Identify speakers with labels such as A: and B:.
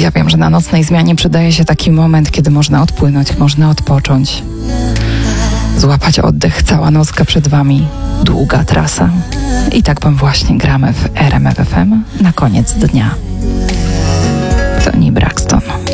A: Ja wiem, że na nocnej zmianie przydaje się taki moment, kiedy można odpłynąć, można odpocząć, złapać oddech. Cała nocka przed wami, długa trasa. I tak wam właśnie gramy w RMF FM na koniec dnia. Toni Braxton.